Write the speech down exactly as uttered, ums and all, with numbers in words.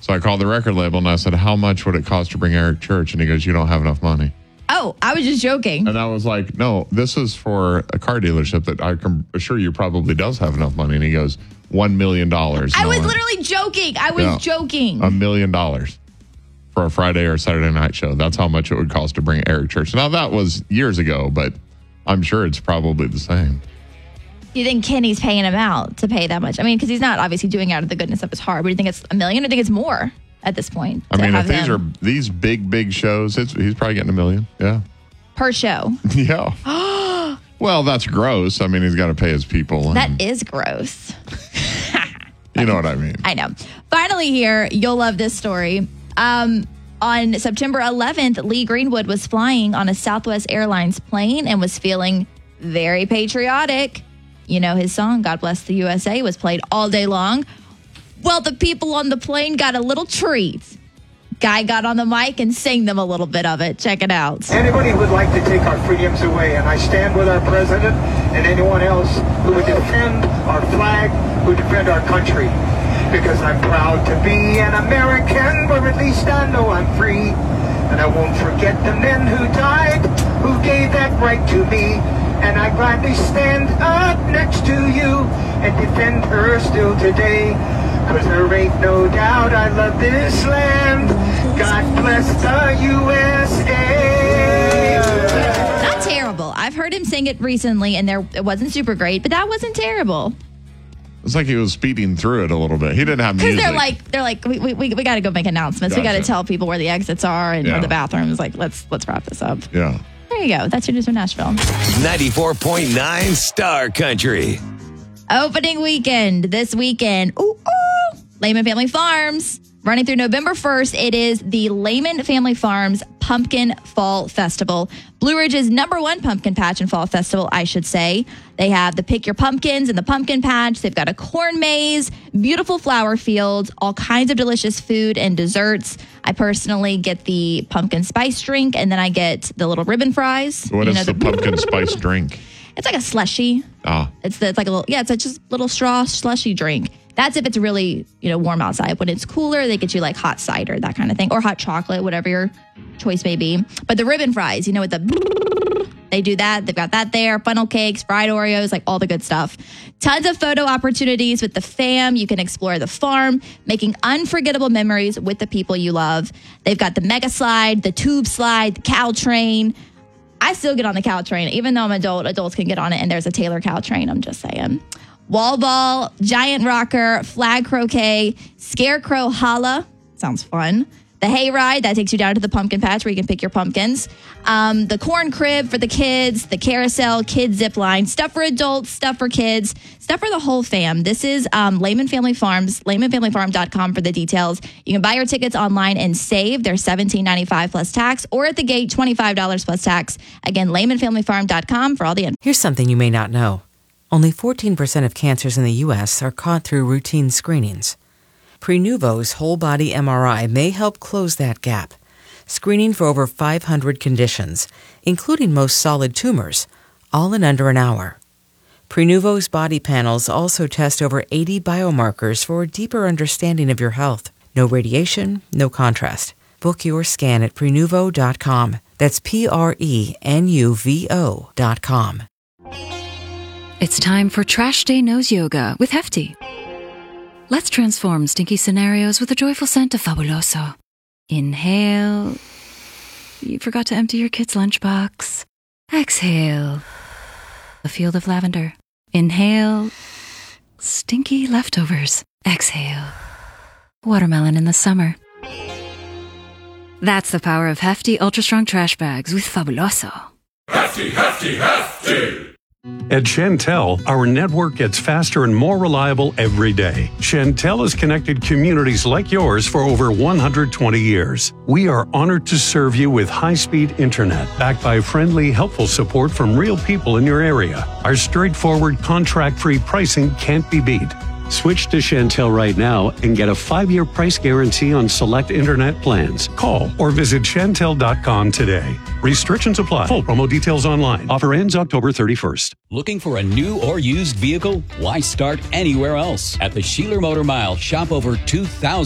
So I called the record label and I said, how much would it cost to bring Eric Church? And he goes, you don't have enough money. Oh, I was just joking. And I was like, no, this is for a car dealership that I can assure you probably does have enough money. And he goes, one million dollars. I no was one. literally joking. I was Yeah. joking. A million dollars for a Friday or Saturday night show. That's how much it would cost to bring Eric Church. Now, that was years ago, but I'm sure it's probably the same. Do you think Kenny's paying him out to pay that much? I mean, because he's not obviously doing it out of the goodness of his heart. But do you think it's a million or do you think it's more at this point? I mean, if these him are these big, big shows, it's, he's probably getting a million. Yeah. per show. Yeah. Well, that's gross. I mean, he's got to pay his people. That and, is gross. you know what I mean. I know. Finally here, you'll love this story. Um, on September eleventh, Lee Greenwood was flying on a Southwest Airlines plane and was feeling very patriotic. You know, his song, God Bless the U S A, was played all day long. Well, the people on the plane got a little treat. Guy got on the mic and sang them a little bit of it. Check it out. Anybody who would like to take our freedoms away, and I stand with our president and anyone else who would defend our flag, who defend our country, because I'm proud to be an American, or at least I know I'm free. And I won't forget the men who died, who gave that right to me. And I gladly stand up next to you and defend her still today. Cause there ain't no doubt I love this land. God bless the U S A. Not terrible. I've heard him sing it recently, and there it wasn't super great, but that wasn't terrible. It's like he was speeding through it a little bit. He didn't have music. Because they're like, they're like, we we, we got to go make announcements. We got to Gotcha. tell people where the exits are and Yeah. where the bathrooms. Like, let's let's wrap this up. Yeah. There you go. That's your news from Nashville. ninety-four point nine Star Country. Opening weekend this weekend. Ooh, ooh. Lehman Family Farms. Running through November first, it is the Lehman Family Farms Pumpkin Fall Festival. Blue Ridge's number one pumpkin patch and fall festival, I should say. They have the Pick Your Pumpkins and the Pumpkin Patch. They've got a corn maze, beautiful flower fields, all kinds of delicious food and desserts. I personally get the pumpkin spice drink, and then I get the little ribbon fries. What You is know, the pumpkin spice drink? It's like a slushy. Ah. It's, the, it's like a little, yeah, it's a just little straw slushy drink. That's if it's really, you know, warm outside. When it's cooler, they get you like hot cider, that kind of thing, or hot chocolate, whatever your choice may be. But the ribbon fries, you know, with the, they do that. They've got that there, funnel cakes, fried Oreos, like all the good stuff. Tons of photo opportunities with the fam. You can explore the farm, making unforgettable memories with the people you love. They've got the mega slide, the tube slide, the cow train. I still get on the cow train, even though I'm adult. Adults can get on it, and there's a Taylor cow train. I'm just saying. Wall ball, giant rocker, flag croquet, scarecrow holla. Sounds fun. The hay ride, that takes you down to the pumpkin patch where you can pick your pumpkins. Um, the corn crib for the kids, the carousel, kids zip line, stuff for adults, stuff for kids, stuff for the whole fam. This is um, Lehman Family Farms, lehman family farm dot com for the details. You can buy your tickets online and save. They're seventeen ninety-five plus tax, or at the gate, twenty-five dollars plus tax. Again, lehman family farm dot com for all the info. Here's something you may not know. Only fourteen percent of cancers in the U S are caught through routine screenings. Prenuvo's whole-body M R I may help close that gap, screening for over five hundred conditions, including most solid tumors, all in under an hour. Prenuvo's body panels also test over eighty biomarkers for a deeper understanding of your health. No radiation, no contrast. Book your scan at prenuvo dot com. That's P R E N U V O dot com. It's time for Trash Day Nose Yoga with Hefty. Let's transform stinky scenarios with a joyful scent of Fabuloso. Inhale. You forgot to empty your kid's lunchbox. Exhale. A field of lavender. Inhale. Stinky leftovers. Exhale. Watermelon in the summer. That's the power of Hefty Ultra Strong Trash Bags with Fabuloso. Hefty, hefty, hefty! At Chantel, our network gets faster and more reliable every day. Chantel has connected communities like yours for over one hundred twenty years. We are honored to serve you with high-speed internet, backed by friendly, helpful support from real people in your area. Our straightforward, contract-free pricing can't be beat. Switch to Chantel right now and get a five-year price guarantee on select internet plans. Call or visit chantel dot com today. Restrictions apply. Full promo details online. Offer ends October thirty-first. Looking for a new or used vehicle? Why start anywhere else? At the Sheeler Motor Mile, shop over two thousand